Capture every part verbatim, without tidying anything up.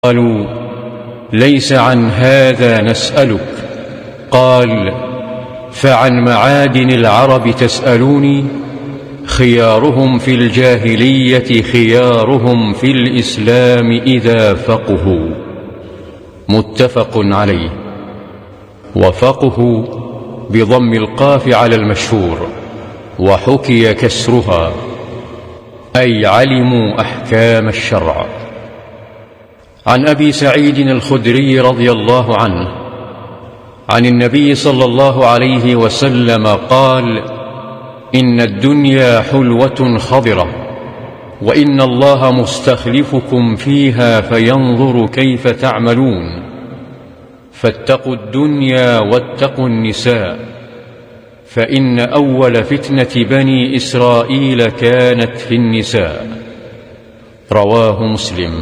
قالوا: ليس عن هذا نسألك. قال: فعن معادن العرب تسألوني؟ خيارهم في الجاهلية خيارهم في الإسلام إذا فقهوا. متفق عليه. وفقه بضم القاف على المشهور، وحكي كسرها، أي علموا أحكام الشرع. عن أبي سعيد الخدري رضي الله عنه عن النبي صلى الله عليه وسلم قال: إن الدنيا حلوة خضرة، وإن الله مستخلفكم فيها فينظر كيف تعملون، فاتقوا الدنيا واتقوا النساء، فإن أول فتنة بني إسرائيل كانت في النساء. رواه مسلم.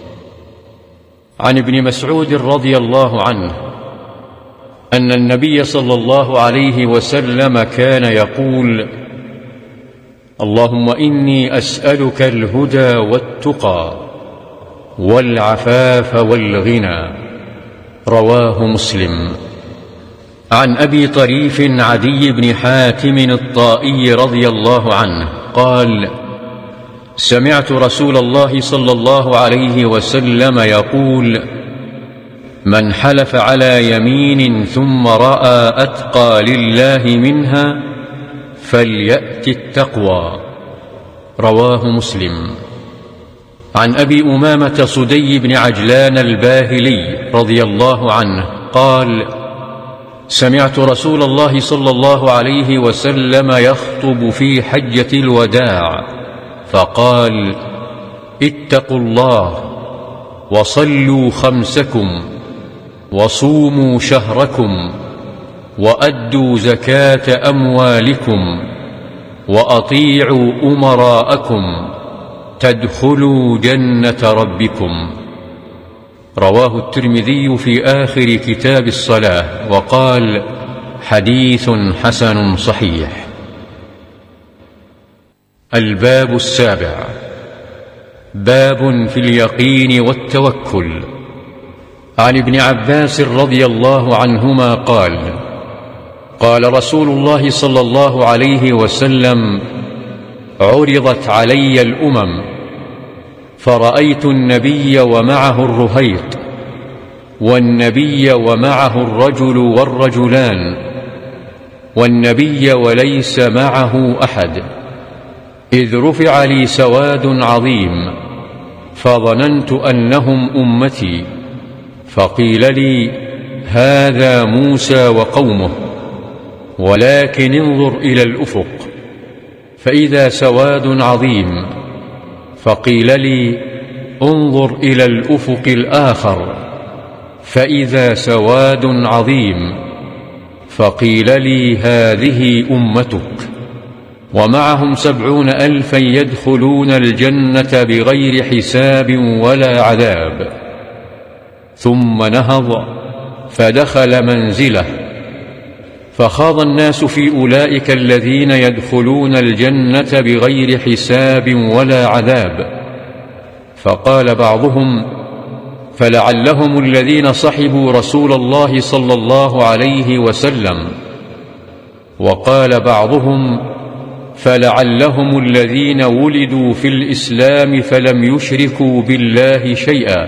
عن ابن مسعود رضي الله عنه أن النبي صلى الله عليه وسلم كان يقول: اللهم إني أسألك الهدى والتقى والعفاف والغنى. رواه مسلم. عن أبي طريف عدي بن حاتم الطائي رضي الله عنه قال: سمعت رسول الله صلى الله عليه وسلم يقول: من حلف على يمين ثم رأى أتقى لله منها فليأت التقوى. رواه مسلم. عن أبي أمامة صدي بن عجلان الباهلي رضي الله عنه قال: سمعت رسول الله صلى الله عليه وسلم يخطب في حجة الوداع فقال: اتقوا الله وصلوا خمسكم وصوموا شهركم وأدوا زكاة أموالكم وأطيعوا أمراءكم تدخلوا جنة ربكم. رواه الترمذي في آخر كتاب الصلاة وقال: حديث حسن صحيح. الباب السابع: باب في اليقين والتوكل. عن ابن عباس رضي الله عنهما قال: قال رسول الله صلى الله عليه وسلم: عرضت علي الأمم فرأيت النبي ومعه الرهيط، والنبي ومعه الرجل والرجلان، والنبي وليس معه أحد، إذ رفع لي سواد عظيم فظننت أنهم أمتي، فقيل لي: هذا موسى وقومه، ولكن انظر إلى الأفق، فإذا سواد عظيم، فقيل لي: انظر إلى الأفق الآخر، فإذا سواد عظيم، فقيل لي: هذه أمتك، ومعهم سبعون ألفا يدخلون الجنة بغير حساب ولا عذاب. ثم نهض فدخل منزله، فخاض الناس في أولئك الذين يدخلون الجنة بغير حساب ولا عذاب، فقال بعضهم: فلعلهم الذين صحبوا رسول الله صلى الله عليه وسلم، وقال بعضهم: فلعلهم الذين ولدوا في الإسلام فلم يشركوا بالله شيئا،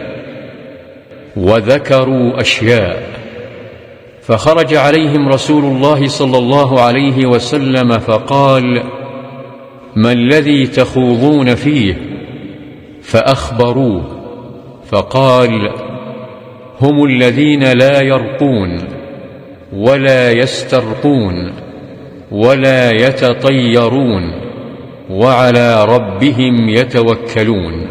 وذكروا أشياء. فخرج عليهم رسول الله صلى الله عليه وسلم فقال: ما الذي تخوضون فيه؟ فأخبروه، فقال: هم الذين لا يرقون ولا يسترقون ولا يتطيرون وعلى ربهم يتوكلون.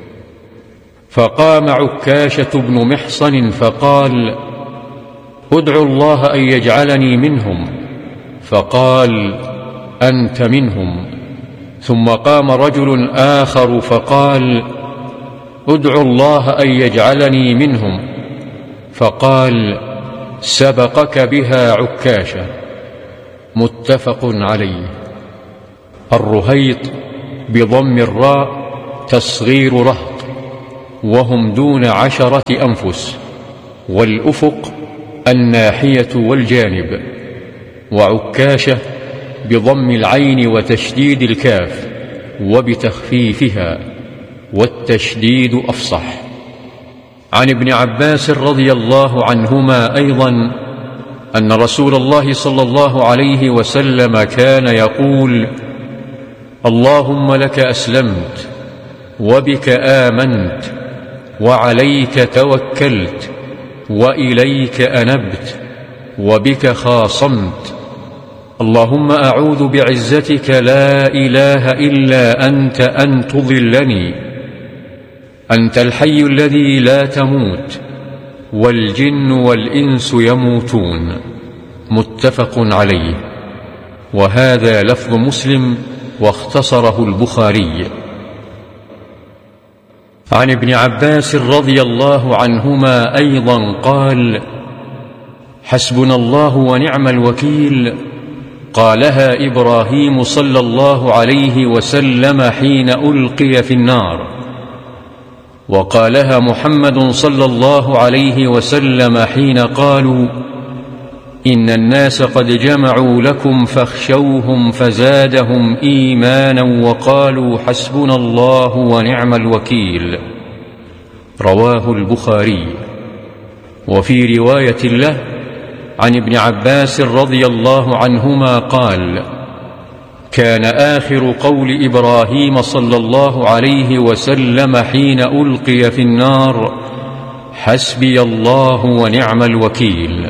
فقام عكاشة بن محصن فقال: ادعوا الله أن يجعلني منهم، فقال: أنت منهم. ثم قام رجل آخر فقال: ادعوا الله أن يجعلني منهم، فقال: سبقك بها عكاشة. متفق عليه. الرهيط بضم الراء تصغير رهط، وهم دون عشرة أنفس، والأفق الناحية والجانب. وعكاشة بضم العين وتشديد الكاف وبتخفيفها، والتشديد أفصح. عن ابن عباس رضي الله عنهما أيضا أن رسول الله صلى الله عليه وسلم كان يقول: اللهم لك أسلمت، وبك آمنت، وعليك توكلت، وإليك أنبت، وبك خاصمت. اللهم أعوذ بعزتك لا إله إلا أنت أن تضلني. أنت الحي الذي لا تموت، والجن والإنس يموتون. متفق عليه. وهذا لفظ مسلم واختصره البخاري. عن ابن عباس رضي الله عنهما أيضا قال: حسبنا الله ونعم الوكيل قالها إبراهيم صلى الله عليه وسلم حين ألقي في النار، وقالها محمد صلى الله عليه وسلم حين قالوا: إن الناس قد جمعوا لكم فاخشوهم فزادهم إيمانا وقالوا حسبنا الله ونعم الوكيل. رواه البخاري. وفي رواية له عن ابن عباس رضي الله عنهما قال: كان آخر قول إبراهيم صلى الله عليه وسلم حين ألقي في النار: حسبي الله ونعم الوكيل.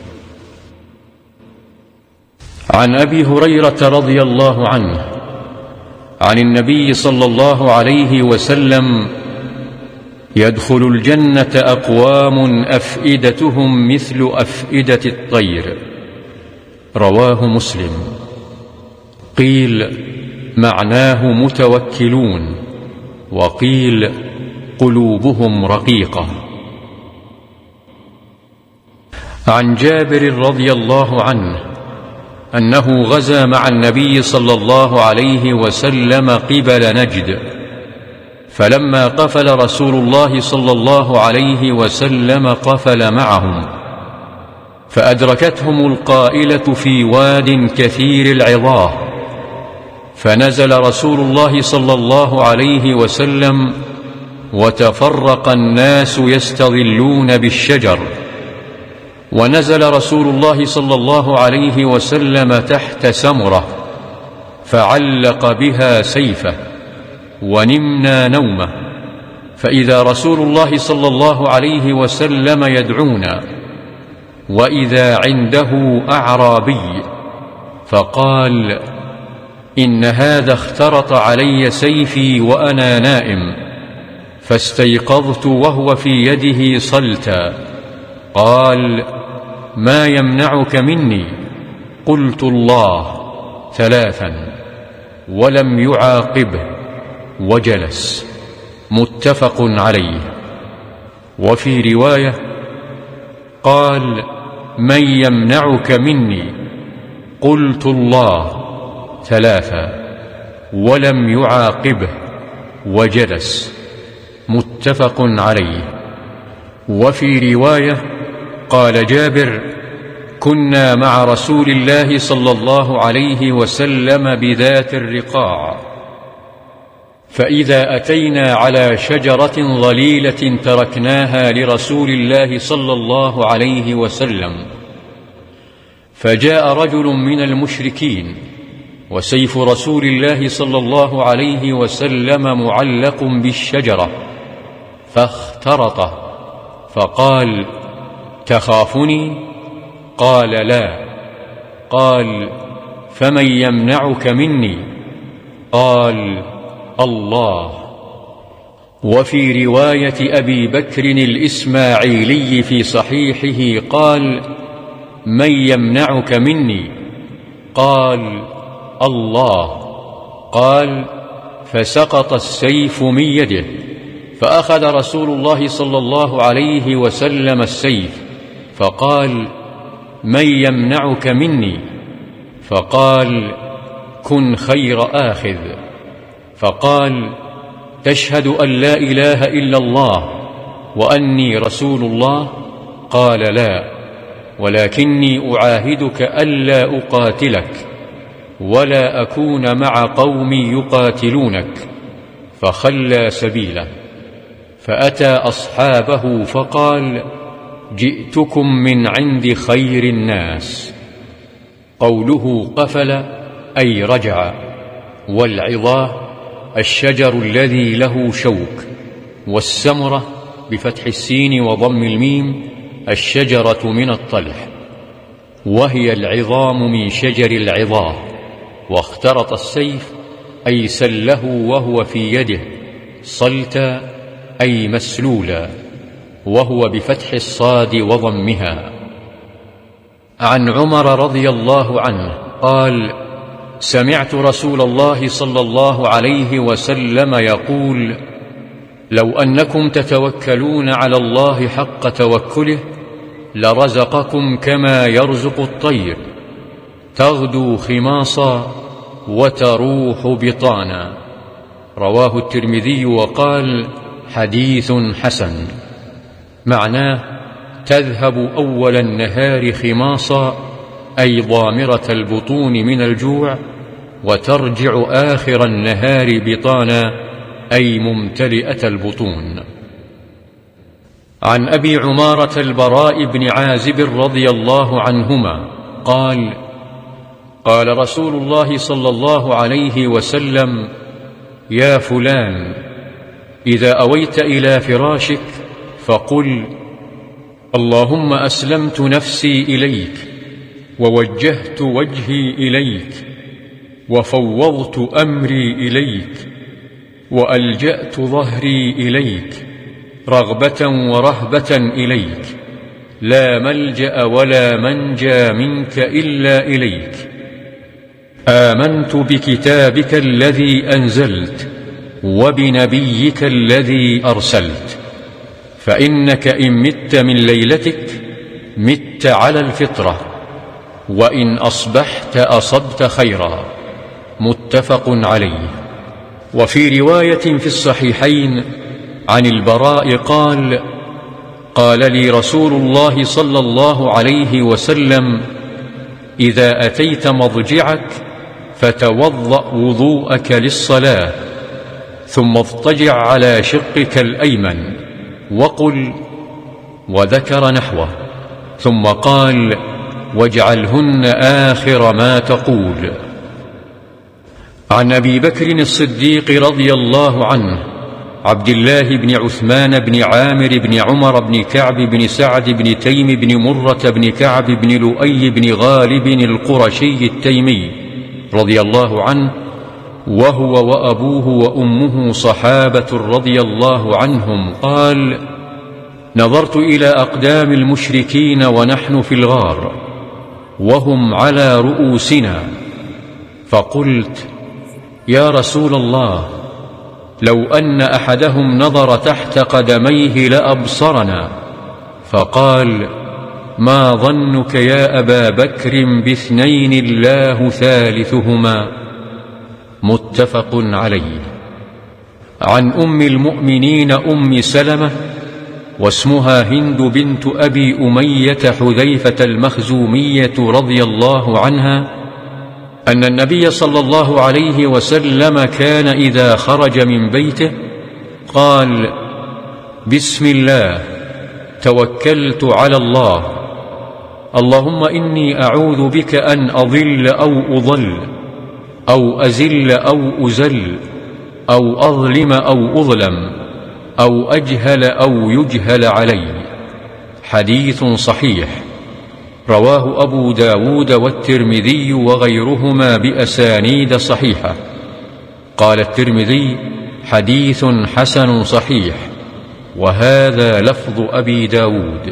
عن أبي هريرة رضي الله عنه عن النبي صلى الله عليه وسلم: يدخل الجنة أقوام أفئدتهم مثل أفئدة الطير. رواه مسلم. قيل معناه متوكلون، وقيل قلوبهم رقيقة. عن جابر رضي الله عنه أنه غزا مع النبي صلى الله عليه وسلم قبل نجد، فلما قفل رسول الله صلى الله عليه وسلم قفل معهم، فأدركتهم القائلة في واد كثير العظاه، فنزل رسول الله صلى الله عليه وسلم وتفرق الناس يستظلون بالشجر، ونزل رسول الله صلى الله عليه وسلم تحت سمرة فعلق بها سيفه، ونمنا نومه، فإذا رسول الله صلى الله عليه وسلم يدعونا، وإذا عنده أعرابي، فقال: إن هذا اخترط علي سيفي وأنا نائم، فاستيقظت وهو في يده صلتا. قال: ما يمنعك مني؟ قلت: الله، ثلاثا، ولم يعاقبه وجلس. متفق عليه. وفي رواية قال: من يمنعك مني؟ قلت: الله، ثلاثا، ولم يعاقبه وجلس. متفق عليه. وفي رواية قال جابر: كنا مع رسول الله صلى الله عليه وسلم بذات الرقاع، فإذا أتينا على شجرة ظليلة تركناها لرسول الله صلى الله عليه وسلم، فجاء رجل من المشركين وسيف رسول الله صلى الله عليه وسلم معلق بالشجرة، فاخترطه، فقال: تخافني؟ قال: لا. قال: فمن يمنعك مني؟ قال: الله. وفي رواية أبي بكر الإسماعيلي في صحيحه قال: من يمنعك مني؟ قال: الله. قال: فسقط السيف من يده، فأخذ رسول الله صلى الله عليه وسلم السيف، فقال: من يمنعك مني؟ فقال: كن خير آخذ. فقال: تشهد أن لا إله إلا الله وأني رسول الله؟ قال: لا، ولكني أعاهدك ألا أقاتلك ولا أكون مع قوم يقاتلونك. فخلى سبيله، فأتى أصحابه فقال: جئتكم من عند خير الناس. قوله قفل أي رجع، والعظاه الشجر الذي له شوك، والسمرة بفتح السين وضم الميم الشجرة من الطلح، وهي العظام من شجر العظاه. واخترط السيف أي سله وهو في يده، صلتا أي مسلولا، وهو بفتح الصاد وضمها. عن عمر رضي الله عنه قال: سمعت رسول الله صلى الله عليه وسلم يقول: لو أنكم تتوكلون على الله حق توكله لرزقكم كما يرزق الطير، تغدو خماصا وتروح بطانا. رواه الترمذي وقال: حديث حسن. معناه: تذهب أول النهار خماصا أي ضامرة البطون من الجوع، وترجع آخر النهار بطانا أي ممتلئة البطون. عن أبي عمارة البراء بن عازب رضي الله عنهما قال: قال رسول الله صلى الله عليه وسلم: يا فلان، إذا أويت إلى فراشك فقل: اللهم أسلمت نفسي إليك، ووجهت وجهي إليك، وفوضت أمري إليك، وألجأت ظهري إليك، رغبة ورهبة إليك، لا ملجأ ولا منجى منك إلا إليك. آمنت بكتابك الذي أنزلت وبنبيك الذي أرسلت، فإنك إن مت من ليلتك مت على الفطرة، وإن أصبحت أصبت خيرا. متفق عليه. وفي رواية في الصحيحين عن البراء قال: قال لي رسول الله صلى الله عليه وسلم: إذا أتيت مضجعك فتوضأ وضوءك للصلاة، ثم اضطجع على شقك الأيمن وقل، وذكر نحوه، ثم قال: واجعلهن آخر ما تقول. عن أبي بكر الصديق رضي الله عنه عبد الله بن عثمان بن عامر بن عمر بن كعب بن سعد بن تيم بن مرة بن كعب بن لؤي بن غالب القرشي التيمي رضي الله عنه، وهو وأبوه وأمه صحابة رضي الله عنهم، قال: نظرت إلى أقدام المشركين ونحن في الغار وهم على رؤوسنا، فقلت: يا رسول الله، لو أن أحدهم نظر تحت قدميه لأبصرنا. فقال: ما ظنك يا أبا بكر باثنين الله ثالثهما؟ متفق عليه. عن أم المؤمنين أم سلمة واسمها هند بنت أبي أمية حذيفة المخزومية رضي الله عنها أن النبي صلى الله عليه وسلم كان إذا خرج من بيته قال: بسم الله توكلت على الله، اللهم إني أعوذ بك أن أضل أو أضل، أو أزل أو أزل، أو أظلم أو أظلم، أو أجهل أو يجهل علي. حديث صحيح. رواه أبو داود والترمذي وغيرهما بأسانيد صحيحة. قال الترمذي: حديث حسن صحيح، وهذا لفظ أبي داود.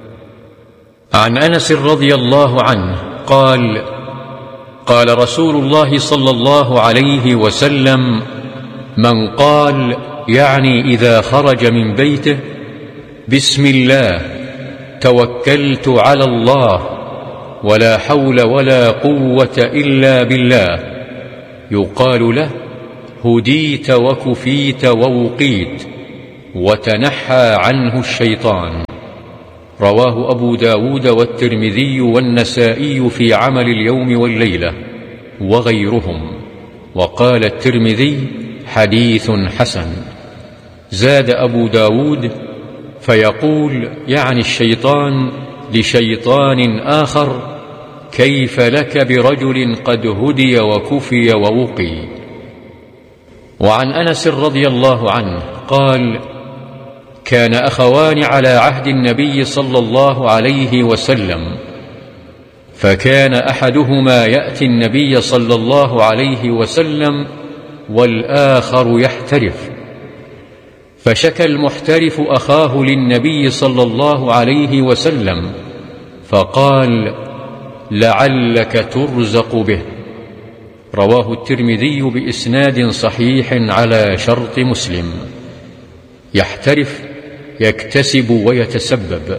عن أنس رضي الله عنه قال: قال رسول الله صلى الله عليه وسلم: من قال، يعني إذا خرج من بيته: بسم الله توكلت على الله، ولا حول ولا قوة إلا بالله، يقال له: هديت وكفيت ووقيت وتنحى عنه الشيطان. رواه أبو داود والترمذي والنسائي في عمل اليوم والليلة وغيرهم، وقال الترمذي حديث حسن. زاد أبو داود فيقول يعني الشيطان لشيطان آخر كيف لك برجل قد هدي وكفي ووقي. وعن أنس رضي الله عنه قال كان أخوان على عهد النبي صلى الله عليه وسلم، فكان أحدهما يأتي النبي صلى الله عليه وسلم والآخر يحترف، فشكى المحترف أخاه للنبي صلى الله عليه وسلم فقال لعلك ترزق به. رواه الترمذي بإسناد صحيح على شرط مسلم. يحترف يكتسب ويتسبب.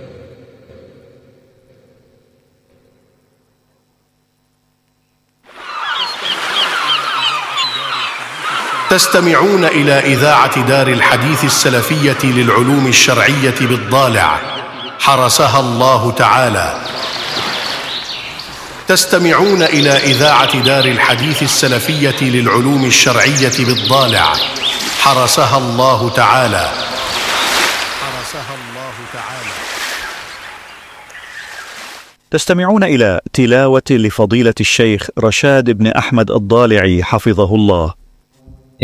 تستمعون إلى إذاعة دار الحديث السلفية للعلوم الشرعية بالضالع حرسها الله تعالى. تستمعون إلى إذاعة دار الحديث السلفية للعلوم الشرعية بالضالع حرسها الله تعالى. حرسها الله تعالى. تستمعون إلى تلاوة لفضيلة الشيخ رشاد بن أحمد الضالعي حفظه الله